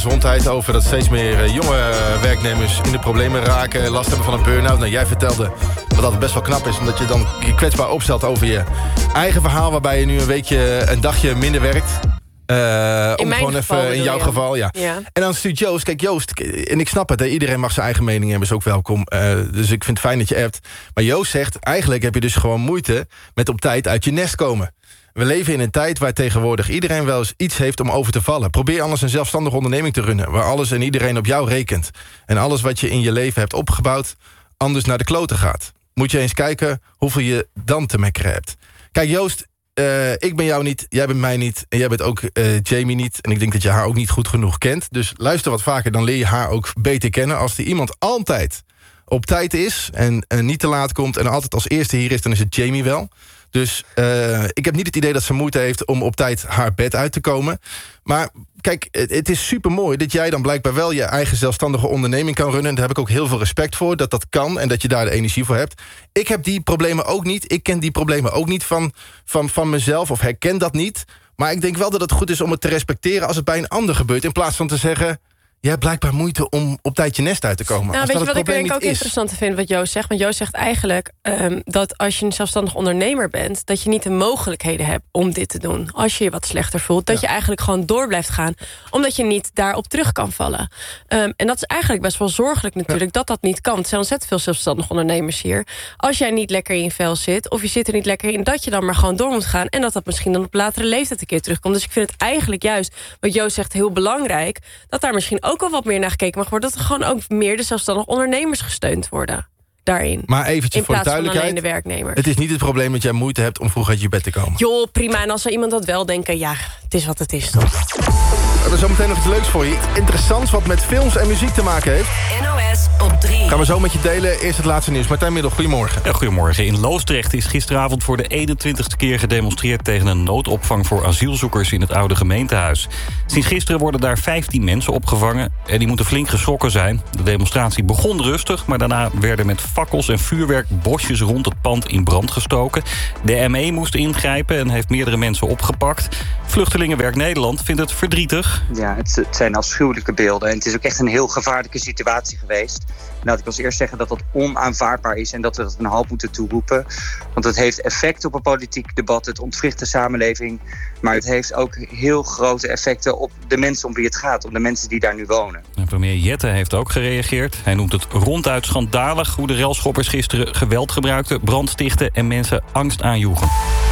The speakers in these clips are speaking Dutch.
gezondheid... over dat steeds meer jonge werknemers in de problemen raken... last hebben van een burn-out. Nou, jij vertelde wat altijd best wel knap is... omdat je dan je kwetsbaar opstelt over je eigen verhaal... waarbij je nu een dagje minder werkt... in gewoon geval, even in jouw geval, ja. En dan stuurt Joost. Kijk, Joost, en ik snap het, hè, iedereen mag zijn eigen mening hebben, is ook welkom. Dus ik vind het fijn dat je appt. Maar Joost zegt, eigenlijk heb je dus gewoon moeite... met op tijd uit je nest komen. We leven in een tijd waar tegenwoordig iedereen wel eens iets heeft om over te vallen. Probeer anders een zelfstandige onderneming te runnen... waar alles en iedereen op jou rekent. En alles wat je in je leven hebt opgebouwd... anders naar de kloten gaat. Moet je eens kijken hoeveel je dan te mekkeren hebt. Kijk, Joost... ik ben jou niet, jij bent mij niet... en jij bent ook Jamie niet. En ik denk dat je haar ook niet goed genoeg kent. Dus luister wat vaker, dan leer je haar ook beter kennen. Als die iemand altijd op tijd is... en niet te laat komt en altijd als eerste hier is... dan is het Jamie wel. Dus ik heb niet het idee dat ze moeite heeft... om op tijd haar bed uit te komen. Maar kijk, het is supermooi dat jij dan blijkbaar wel... je eigen zelfstandige onderneming kan runnen. En daar heb ik ook heel veel respect voor, dat dat kan... en dat je daar de energie voor hebt. Ik heb die problemen ook niet. Ik ken die problemen ook niet van mezelf... of herken dat niet. Maar ik denk wel dat het goed is om het te respecteren... als het bij een ander gebeurt, in plaats van te zeggen... je hebt blijkbaar moeite om op tijd je nest uit te komen. Nou, weet je wat ik denk ook interessant vind wat Joost zegt? Want Joost zegt eigenlijk dat als je een zelfstandig ondernemer bent... dat je niet de mogelijkheden hebt om dit te doen. Als je je wat slechter voelt, dat je eigenlijk gewoon door blijft gaan... omdat je niet daarop terug kan vallen. En dat is eigenlijk best wel zorgelijk natuurlijk dat dat niet kan. Er zijn ontzettend veel zelfstandige ondernemers hier. Als jij niet lekker in je vel zit, of je zit er niet lekker in... dat je dan maar gewoon door moet gaan... en dat misschien dan op latere leeftijd een keer terugkomt. Dus ik vind het eigenlijk juist, wat Joost zegt, heel belangrijk... dat daar misschien ook al wat meer naar gekeken mag worden... dat er gewoon ook meer de zelfstandig ondernemers gesteund worden daarin. Maar eventjes voor de duidelijkheid, alleen de werknemer. Het is niet het probleem dat jij moeite hebt om vroeg uit je bed te komen. Joh, prima. En als er iemand dat wel denkt, ja, het is wat het is, toch? We hebben zo meteen nog iets leuks voor je. Iets interessants wat met films en muziek te maken heeft. NOS op 3. Gaan we zo met je delen. Eerst het laatste nieuws. Martijn Middel, goedemorgen. Ja, goedemorgen. In Loosdrecht is gisteravond voor de 21ste keer gedemonstreerd... tegen een noodopvang voor asielzoekers in het oude gemeentehuis. Sinds gisteren worden daar 15 mensen opgevangen... en die moeten flink geschrokken zijn. De demonstratie begon rustig, maar daarna werden met fakkels en vuurwerk... bosjes rond het pand in brand gestoken. De ME moest ingrijpen en heeft meerdere mensen opgepakt. Vluchtelingenwerk Nederland vindt het verdrietig. Ja, het zijn afschuwelijke beelden. En het is ook echt een heel gevaarlijke situatie geweest. En laat ik als eerst zeggen dat dat onaanvaardbaar is... en dat we dat een halt moeten toeroepen. Want het heeft effect op een politiek debat. Het ontwricht de samenleving. Maar het heeft ook heel grote effecten op de mensen om wie het gaat. Op de mensen die daar nu wonen. En premier Jette heeft ook gereageerd. Hij noemt het ronduit schandalig hoe de relschoppers gisteren geweld gebruikten... brand stichten en mensen angst aanjoegen.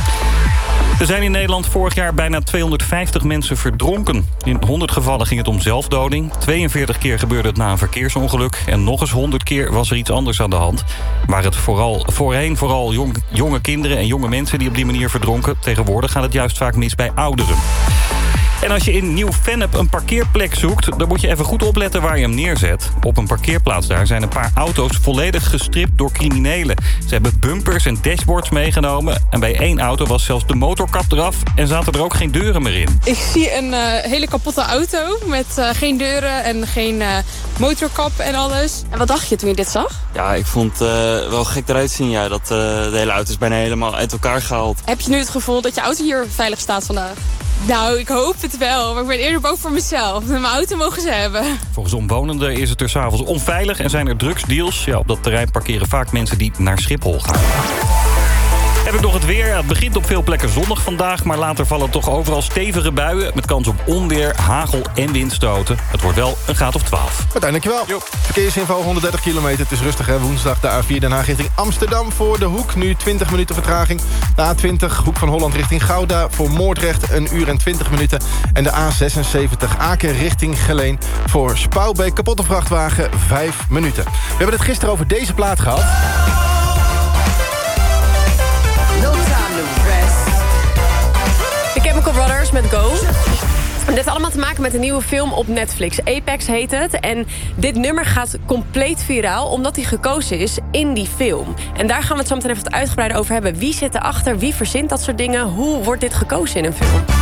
Er zijn in Nederland vorig jaar bijna 250 mensen verdronken. In 100 gevallen ging het om zelfdoding. 42 keer gebeurde het na een verkeersongeluk. En nog eens 100 keer was er iets anders aan de hand. Waar het vooral jonge kinderen en jonge mensen die op die manier verdronken. Tegenwoordig gaat het juist vaak mis bij ouderen. En als je in Nieuw-Vennep een parkeerplek zoekt... dan moet je even goed opletten waar je hem neerzet. Op een parkeerplaats daar zijn een paar auto's volledig gestript door criminelen. Ze hebben bumpers en dashboards meegenomen. En bij één auto was zelfs de motorkap eraf... en zaten er ook geen deuren meer in. Ik zie een hele kapotte auto met geen deuren en geen motorkap en alles. En wat dacht je toen je dit zag? Ja, ik vond het wel gek eruit zien. Ja, dat de hele auto is bijna helemaal uit elkaar gehaald. Heb je nu het gevoel dat je auto hier veilig staat vandaag? Nou, ik hoop het wel, maar ik ben eerder bang voor mezelf. Mijn auto mogen ze hebben. Volgens omwonenden is het er 's avonds onveilig en zijn er drugsdeals. Ja, op dat terrein parkeren vaak mensen die naar Schiphol gaan. Heb ik nog het weer. Het begint op veel plekken zonnig vandaag... maar later vallen toch overal stevige buien... met kans op onweer, hagel en windstoten. Het wordt wel een graad of 12. Martijn, dankjewel. Verkeersinfo 130 kilometer. Het is rustig, hè? Woensdag de A4 Den Haag richting Amsterdam voor de Hoek. Nu 20 minuten vertraging. De A20 Hoek van Holland richting Gouda. Voor Moordrecht 1 uur en 20 minuten. En de A76 Aken richting Geleen. Voor Spouwbeek kapotte vrachtwagen 5 minuten. We hebben het gisteren over deze plaat gehad. The Chemical Brothers met Go. Dit heeft allemaal te maken met een nieuwe film op Netflix. Apex heet het. En dit nummer gaat compleet viraal... omdat hij gekozen is in die film. En daar gaan we het zo meteen even wat uitgebreider over hebben. Wie zit erachter? Wie verzint dat soort dingen? Hoe wordt dit gekozen in een film?